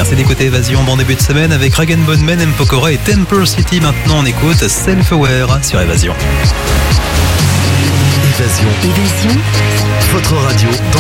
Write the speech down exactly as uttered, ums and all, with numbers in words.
Merci d'écouter Évasion, bon début de semaine avec Rag and Bone Men, M. Pokora et Temple City. Maintenant on écoute Self-Aware sur Évasion. Évasion. Évasion. Votre radio.